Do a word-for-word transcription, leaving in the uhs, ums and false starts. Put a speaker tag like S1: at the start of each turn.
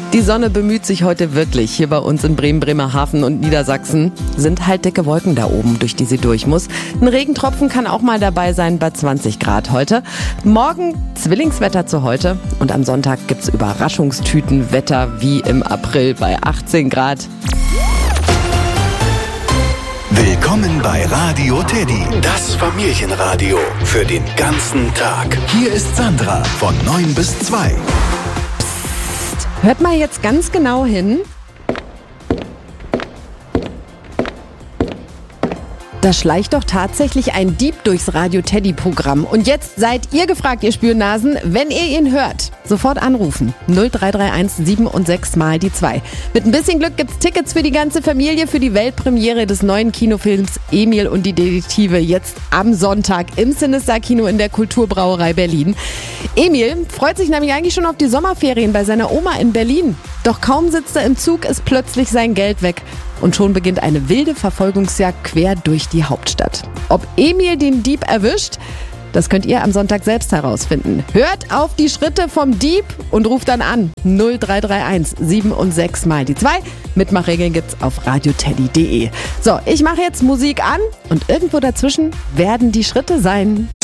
S1: Die Sonne bemüht sich heute wirklich. Hier bei uns in Bremen, Bremerhaven und Niedersachsen sind halt dicke Wolken da oben, durch die sie durch muss. Ein Regentropfen kann auch mal dabei sein bei zwanzig Grad heute. Morgen Zwillingswetter zu heute und am Sonntag gibt's Überraschungstütenwetter wie im April bei achtzehn Grad.
S2: Willkommen bei Radio Teddy, das Familienradio für den ganzen Tag. Hier ist Sandra von neun bis zwei.
S1: Hört mal jetzt ganz genau hin. Da schleicht doch tatsächlich ein Dieb durchs Radio-Teddy-Programm. Und jetzt seid ihr gefragt, ihr Spürnasen, wenn ihr ihn hört, sofort anrufen. null drei drei eins sieben und sechs mal die zwei. Mit ein bisschen Glück gibt's Tickets für die ganze Familie für die Weltpremiere des neuen Kinofilms Emil und die Detektive jetzt am Sonntag im Cinestar-Kino in der Kulturbrauerei Berlin. Emil freut sich nämlich eigentlich schon auf die Sommerferien bei seiner Oma in Berlin. Doch kaum sitzt er im Zug, ist plötzlich sein Geld weg. Und schon beginnt eine wilde Verfolgungsjagd quer durch die Hauptstadt. Ob Emil den Dieb erwischt, das könnt ihr am Sonntag selbst herausfinden. Hört auf die Schritte vom Dieb und ruft dann an. null drei drei eins sieben und sechs mal die zwei. Mitmachregeln gibt's auf radioteddy punkt de. So, ich mache jetzt Musik an und irgendwo dazwischen werden die Schritte sein.